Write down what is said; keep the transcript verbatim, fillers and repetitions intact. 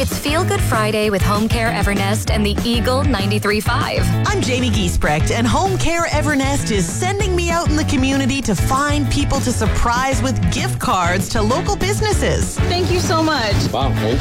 It's Feel Good Friday with Home Care Evernest and the Eagle ninety-three point five. I'm Jamie Giesbrecht, and Home Care Evernest is sending me out in the community to find people to surprise with gift cards to local businesses. Thank you so much. Wow,